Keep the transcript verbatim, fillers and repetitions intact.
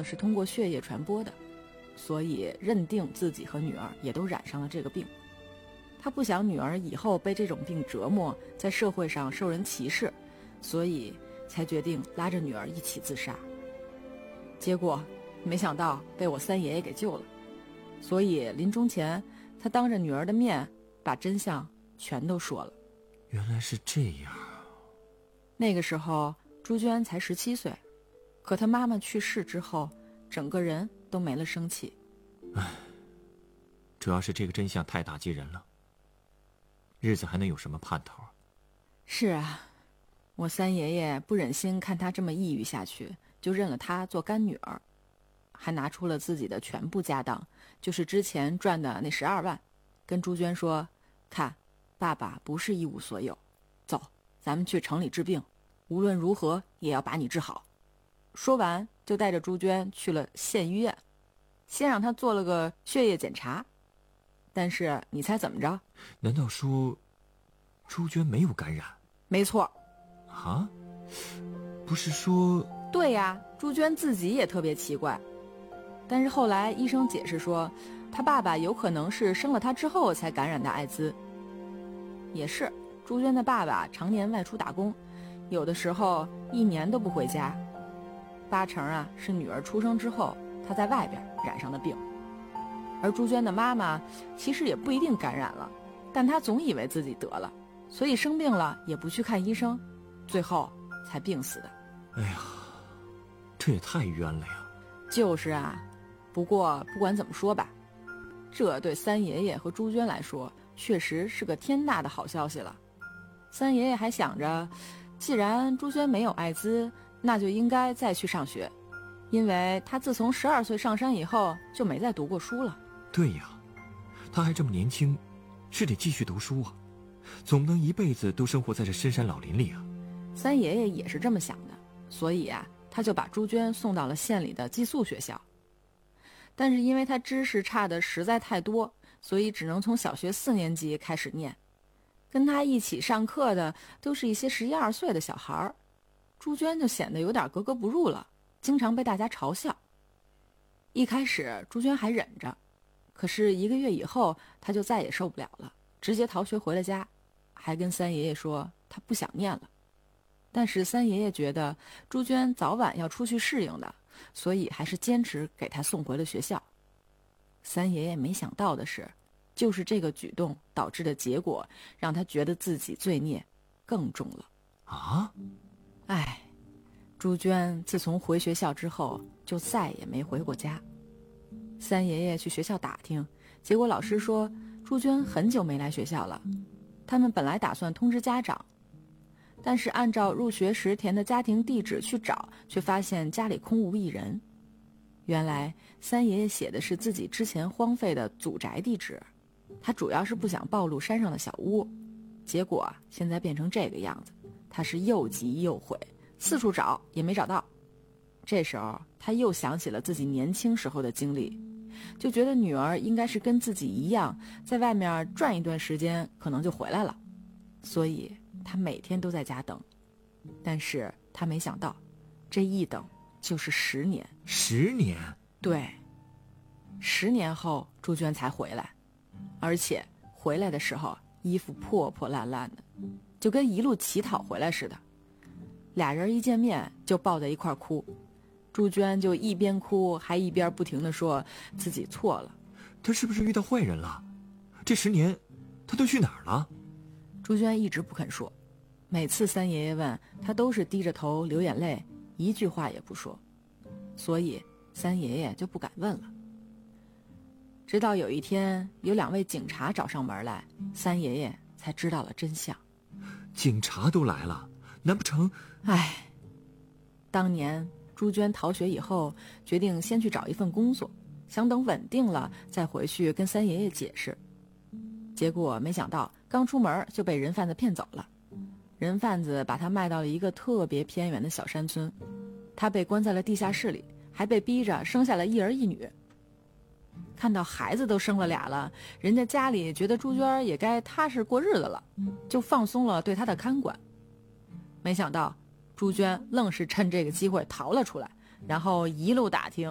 的是通过血液传播的，所以认定自己和女儿也都染上了这个病。他不想女儿以后被这种病折磨，在社会上受人歧视，所以才决定拉着女儿一起自杀。结果没想到被我三爷爷给救了，所以临终前他当着女儿的面把真相全都说了。 原来是这样。 那个时候朱娟才十七岁，可她妈妈去世之后，整个人都没了生气。 唉，主要是这个真相太打击人了，日子还能有什么盼头？ 是啊，我三爷爷不忍心看她这么抑郁下去，就认了她做干女儿，还拿出了自己的全部家当，就是之前赚的那十二万，跟朱娟说：“看，爸爸不是一无所有，走，咱们去城里治病，无论如何也要把你治好。”说完就带着朱娟去了县医院，先让她做了个血液检查。但是你猜怎么着？ 难道说朱娟没有感染？ 没错。 啊？不是说…… 对呀，朱娟自己也特别奇怪。但是后来医生解释说，她爸爸有可能是生了她之后才感染的艾滋。也是，朱娟的爸爸常年外出打工，有的时候一年都不回家，八成啊是女儿出生之后她在外边染上的病。而朱娟的妈妈其实也不一定感染了，但她总以为自己得了，所以生病了也不去看医生，最后才病死的。 哎呀，这也太冤了呀。 就是啊，不过不管怎么说吧，这对三爷爷和朱娟来说确实是个天大的好消息了。三爷爷还想着，既然朱娟没有艾滋，那就应该再去上学，因为他自从十二岁上山以后就没再读过书了。 对呀，他还这么年轻，是得继续读书啊，总不能一辈子都生活在这深山老林里啊。 三爷爷也是这么想的，所以啊，他就把朱娟送到了县里的寄宿学校。但是因为他知识差的实在太多，所以只能从小学四年级开始念。跟他一起上课的都是一些十一二岁的小孩，朱娟就显得有点格格不入了，经常被大家嘲笑。一开始朱娟还忍着，可是一个月以后，她就再也受不了了，直接逃学回了家，还跟三爷爷说她不想念了。但是三爷爷觉得朱娟早晚要出去适应的，所以还是坚持给她送回了学校。三爷爷没想到的是，就是这个举动导致的结果，让他觉得自己罪孽更重了。 啊？ 唉，朱娟自从回学校之后，就再也没回过家。三爷爷去学校打听，结果老师说朱娟很久没来学校了。他们本来打算通知家长，但是按照入学时填的家庭地址去找，却发现家里空无一人。原来三爷爷写的是自己之前荒废的祖宅地址，他主要是不想暴露山上的小屋，结果现在变成这个样子，他是又急又悔，四处找也没找到。这时候他又想起了自己年轻时候的经历，就觉得女儿应该是跟自己一样，在外面转一段时间可能就回来了，所以他每天都在家等。但是他没想到，这一等就是十年。 十年？ 对，十年后朱娟才回来，而且回来的时候衣服破破烂烂的，就跟一路乞讨回来似的。俩人一见面就抱在一块哭，朱娟就一边哭还一边不停地说自己错了。 他是不是遇到坏人了？这十年他都去哪儿了？ 朱娟一直不肯说，每次三爷爷问他都是低着头流眼泪，一句话也不说，所以三爷爷就不敢问了。直到有一天有两位警察找上门来，三爷爷才知道了真相。 警察都来了，难不成…… 唉，当年朱娟逃学以后，决定先去找一份工作，想等稳定了再回去跟三爷爷解释。结果没想到刚出门就被人贩子骗走了，人贩子把他卖到了一个特别偏远的小山村，他被关在了地下室里，还被逼着生下了一儿一女。看到孩子都生了俩了，人家家里觉得朱娟也该踏实过日子了，就放松了对她的看管。没想到朱娟愣是趁这个机会逃了出来，然后一路打听